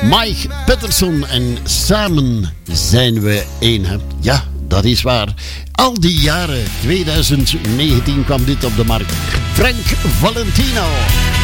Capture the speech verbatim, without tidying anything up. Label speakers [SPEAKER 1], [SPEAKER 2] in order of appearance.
[SPEAKER 1] Mike Patterson en samen zijn we één. Hè? Ja, dat is waar. Al die jaren, twintig negentien kwam dit op de markt. Frank Valentino.